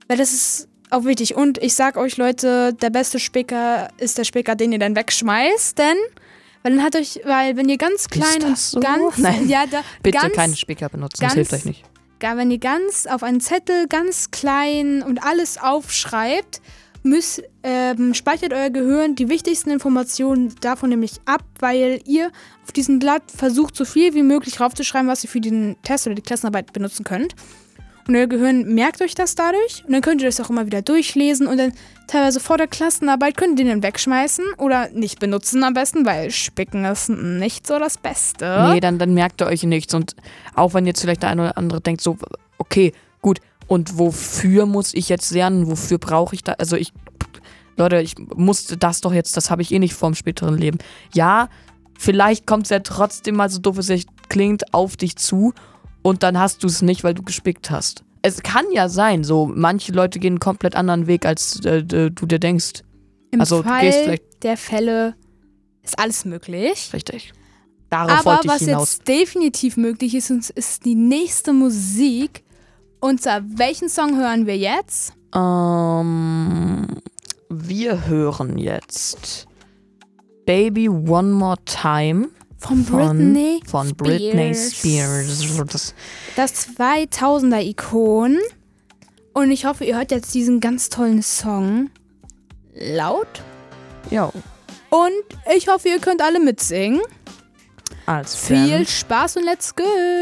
Weil das ist auch wichtig. Und ich sag euch, Leute, der beste Spicker ist der Spicker, den ihr dann wegschmeißt, denn weil wenn ihr ganz klein ist und das so? ganz... Nein, Ja, bitte ganz, keine Spicker benutzen, das hilft euch nicht. wenn ihr ganz auf einen Zettel ganz klein und alles aufschreibt, speichert euer Gehirn die wichtigsten Informationen davon nämlich ab, weil ihr auf diesem Blatt versucht, so viel wie möglich raufzuschreiben, was ihr für den Test oder die Klassenarbeit benutzen könnt. Und euer Gehirn merkt euch das dadurch und dann könnt ihr das auch immer wieder durchlesen und dann teilweise vor der Klassenarbeit könnt ihr den dann wegschmeißen oder nicht benutzen am besten, weil Spicken ist nicht so das Beste. Nee, dann merkt ihr euch nichts und auch wenn jetzt vielleicht der eine oder andere denkt so, okay, gut, und wofür muss ich jetzt lernen, wofür brauche ich da, also Leute, ich musste das doch jetzt, das habe ich eh nicht vorm späteren Leben. Ja, vielleicht kommt es ja trotzdem mal so doof, es echt klingt, auf dich zu. Und dann hast du es nicht, weil du gespickt hast. Es kann ja sein, so manche Leute gehen einen komplett anderen Weg, als du dir denkst. Im also Fall du gehst vielleicht der Fälle ist alles möglich. richtig. Darauf Aber wollte ich was hinaus. jetzt definitiv möglich ist, ist die nächste Musik. Und welchen Song hören wir jetzt? Wir hören jetzt Baby One More Time. Von Britney Spears. Das 2000er-Ikon. Und ich hoffe, ihr hört jetzt diesen ganz tollen Song laut. Ja. Und ich hoffe, ihr könnt alle mitsingen. Als Fan. Viel Spaß und let's go!